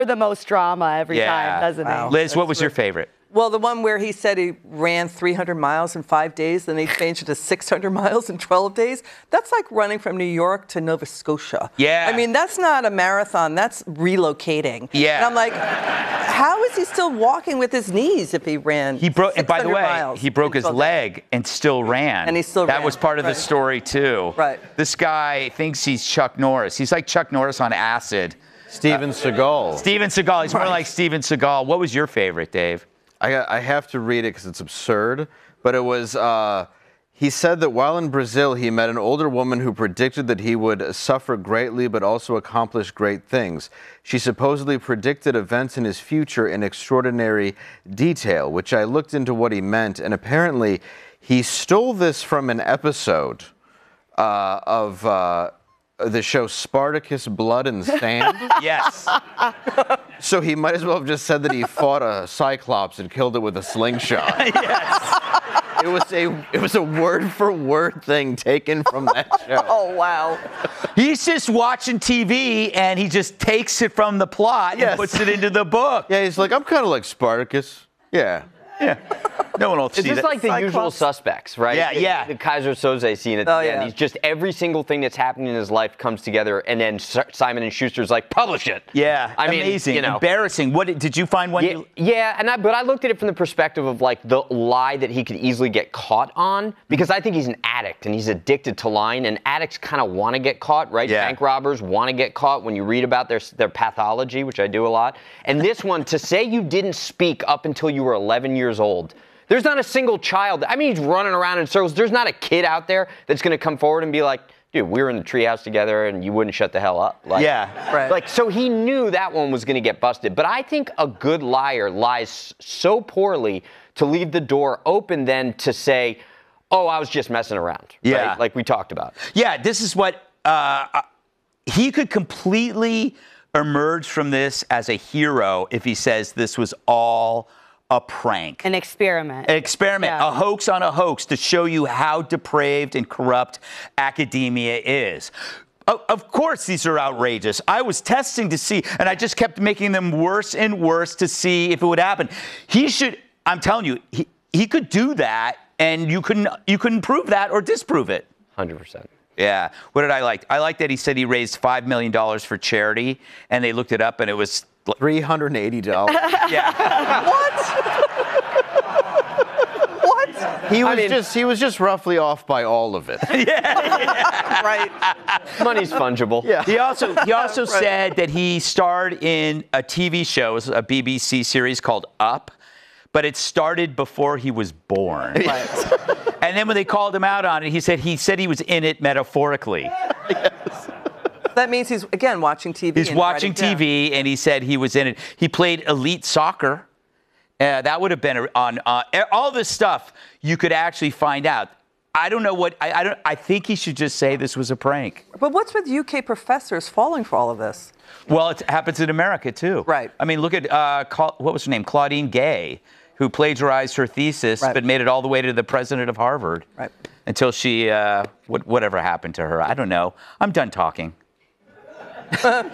the most drama every time, doesn't he? Liz, what was your favorite? Well, the one where he said he ran 300 miles in 5 days, then they changed it to 600 miles in 12 days. That's like running from New York to Nova Scotia. Yeah. I mean, that's not a marathon. That's relocating. Yeah. And I'm like, how is he still walking with his knees if he ran 600 and by the way, miles he broke his leg and still ran. And he still ran. That was part of the story, too. Right. This guy thinks he's Chuck Norris. He's like Chuck Norris on acid. Steven Seagal. Steven Seagal. He's more like Steven Seagal. What was your favorite, Dave? I have to read it because it's absurd, but it was, he said that while in Brazil, he met an older woman who predicted that he would suffer greatly but also accomplish great things. She supposedly predicted events in his future in extraordinary detail, which I looked into what he meant, and apparently he stole this from an episode of the show Spartacus, Blood and Sand. Yes. So he might as well have just said that he fought a cyclops and killed it with a slingshot. Yes. It was a word-for-word thing taken from that show. Oh, wow. He's just watching TV, and he just takes it from the plot and puts it into the book. Yeah, he's like, I'm kind of like Spartacus. Yeah. Yeah. No one will see It's just that. like the usual suspects, right? Yeah. The Kaiser Soze scene at the end. He's just, every single thing that's happening in his life comes together, and then Simon & Schuster's like, publish it. Yeah, I mean, amazing, you know. embarrassing. What did you find one? But I looked at it from the perspective of like the lie that he could easily get caught on, because I think he's an addict and he's addicted to lying, and addicts kind of want to get caught, right? Yeah. Bank robbers want to get caught when you read about their pathology, which I do a lot. And this one, to say you didn't speak up until you were 11 years old. There's not a single child. I mean, he's running around in circles. There's not a kid out there that's going to come forward and be like, dude, we were in the treehouse together and you wouldn't shut the hell up. Like, Like, so he knew that one was going to get busted. But I think a good liar lies so poorly to leave the door open then to say, oh, I was just messing around. Yeah. Right? Like we talked about. Yeah, this is what he could completely emerge from this as a hero if he says this was all a prank. An experiment. An experiment, a hoax on a hoax to show you how depraved and corrupt academia is. Of course, these are outrageous. I was testing to see, and I just kept making them worse and worse to see if it would happen. He should, I'm telling you, he could do that, and you couldn't prove that or disprove it. 100%. Yeah. What did I like? I like that he said he raised $5 million for charity, and they looked it up, and it was $380. Yeah. What? He was just roughly off by all of it. Right. Money's fungible. Yeah. He also said that he starred in a TV show, a BBC series called Up, but it started before he was born. Right. And then when they called him out on it, he said he was in it metaphorically. Yes. That means he's, again, watching TV. He's watching TV, and he said he was in it. He played elite soccer. That would have been on all this stuff you could actually find out. I don't know what, I think he should just say this was a prank. But what's with UK professors falling for all of this? Well, it happens in America, too. Right. I mean, look at, what was her name? Claudine Gay, who plagiarized her thesis, but made it all the way to the president of Harvard. Right. Until she, whatever happened to her. I don't know. I'm done talking.